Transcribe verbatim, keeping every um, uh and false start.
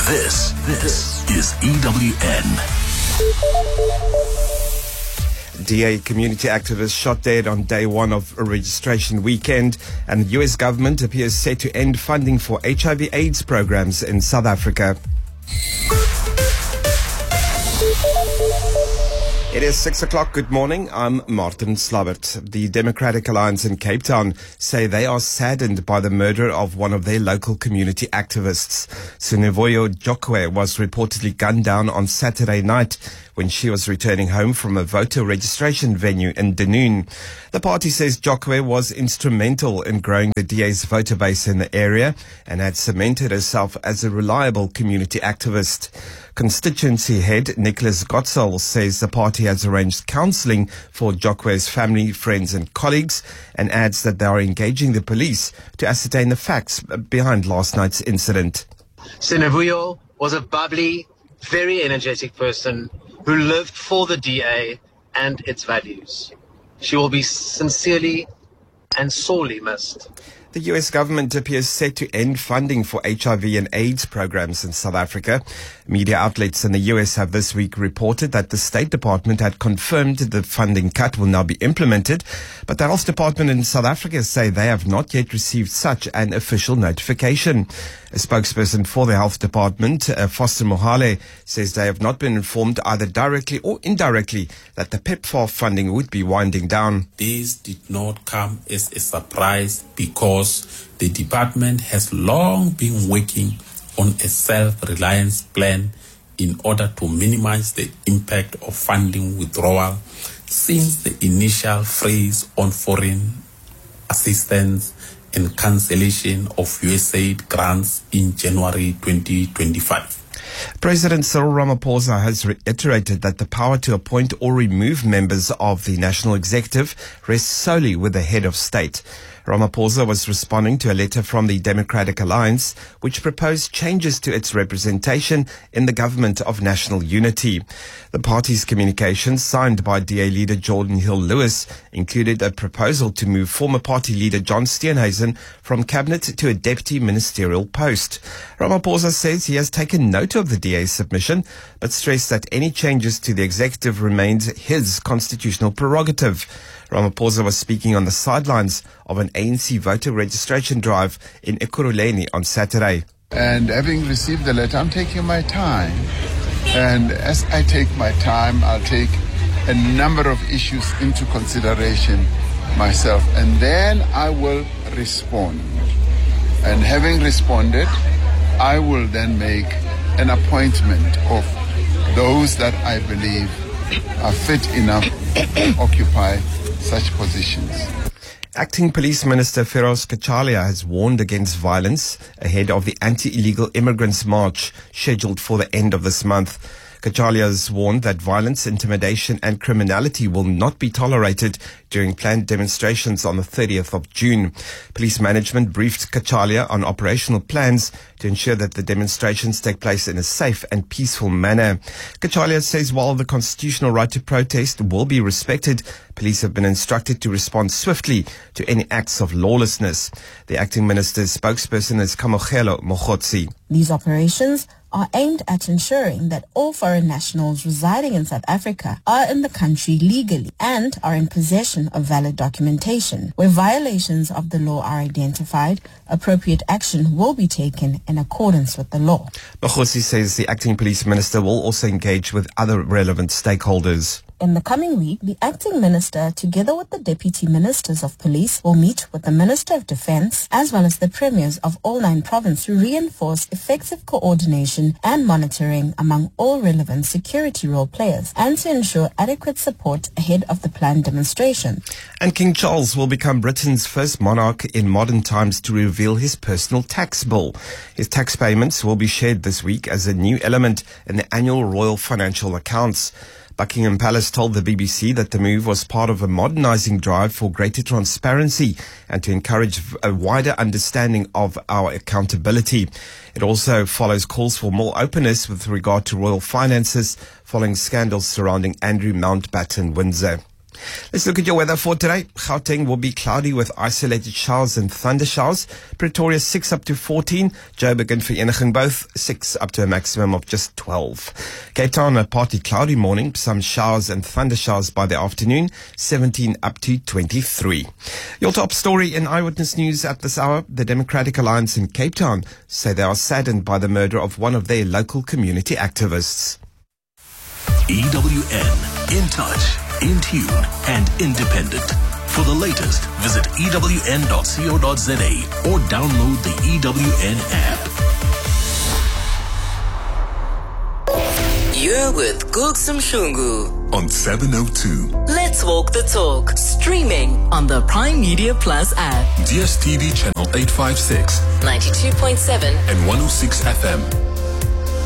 This, this is E W N. D A community activists shot dead on day one of a registration weekend, and the U S government appears set to end funding for H I V AIDS programs in South Africa. It is six o'clock. Good morning. I'm Martin Slabbert. The Democratic Alliance in Cape Town say they are saddened by the murder of one of their local community activists. Sinivoyo Jokwe was reportedly gunned down on Saturday night when she was returning home from a voter registration venue in Dunoon. The party says Jokwe was instrumental in growing the D A's voter base in the area and had cemented herself as a reliable community activist. Constituency head Nicholas Gotzel says the party has arranged counselling for Jokwe's family, friends and colleagues, and adds that they are engaging the police to ascertain the facts behind last night's incident. Sinivoyo was a bubbly, very energetic person who lived for the D A and its values. She will be sincerely and sorely missed. The U S government appears set to end funding for H I V and AIDS programs in South Africa. Media outlets in the U S have this week reported that the State Department had confirmed the funding cut will now be implemented, but the Health Department in South Africa say they have not yet received such an official notification. A spokesperson for the Health Department, uh, Foster Mohale, says they have not been informed either directly or indirectly that the PEPFAR funding would be winding down. This did not come as a surprise because the department has long been working on a self-reliance plan in order to minimize the impact of funding withdrawal since the initial freeze on foreign assistance and cancellation of U S A I D grants in January twenty twenty-five. President Cyril Ramaphosa has reiterated that the power to appoint or remove members of the National Executive rests solely with the head of state. Ramaphosa was responding to a letter from the Democratic Alliance, which proposed changes to its representation in the government of national unity. The party's communications, signed by D A leader Jordan Hill-Lewis, included a proposal to move former party leader John Steenhuisen from cabinet to a deputy ministerial post. Ramaphosa says he has taken note of the D A's submission, but stressed that any changes to the executive remains his constitutional prerogative. Ramaphosa was speaking on the sidelines of an A N C voter registration drive in Ekurhuleni on Saturday. And having received the letter, I'm taking my time. And as I take my time, I'll take a number of issues into consideration myself. And then I will respond. And having responded, I will then make an appointment of those that I believe are fit enough to occupy such positions. Acting Police Minister Feroz Kachalia has warned against violence ahead of the anti-illegal immigrants march scheduled for the end of this month. Kachalia has warned that violence, intimidation and criminality will not be tolerated during planned demonstrations on the thirtieth of June. Police management briefed Kachalia on operational plans to ensure that the demonstrations take place in a safe and peaceful manner. Kachalia says while the constitutional right to protest will be respected, police have been instructed to respond swiftly to any acts of lawlessness. The acting minister's spokesperson is Kamogelo Mogotsi. These operations are aimed at ensuring that all foreign nationals residing in South Africa are in the country legally and are in possession of valid documentation. Where violations of the law are identified, appropriate action will be taken in accordance with the law. Mogotsi says the acting police minister will also engage with other relevant stakeholders. In the coming week, the acting minister, together with the deputy ministers of police, will meet with the Minister of Defence as well as the premiers of all nine provinces to reinforce effective coordination and monitoring among all relevant security role players and to ensure adequate support ahead of the planned demonstration. And King Charles will become Britain's first monarch in modern times to reveal his personal tax bill. His tax payments will be shared this week as a new element in the annual royal financial accounts. Buckingham Palace told the B B C that the move was part of a modernising drive for greater transparency and to encourage a wider understanding of our accountability. It also follows calls for more openness with regard to royal finances following scandals surrounding Andrew Mountbatten Windsor. Let's look at your weather for today. Gauteng will be cloudy with isolated showers and thunder showers. Pretoria six up to fourteen. Joburg and Vereeniging both six up to a maximum of just twelve. Cape Town a partly cloudy morning. Some showers and thunder showers by the afternoon. seventeen up to twenty-three. Your top story in Eyewitness News at this hour. The Democratic Alliance in Cape Town say they are saddened by the murder of one of their local community activists. E W N, in touch, in tune, and independent. For the latest, visit E W N dot co dot za or download the E W N app. You're with Gugsum Shungu On seven oh two. Let's walk the talk. Streaming on the Prime Media Plus app. D S T V channel eight fifty-six ninety-two point seven and one oh six F M.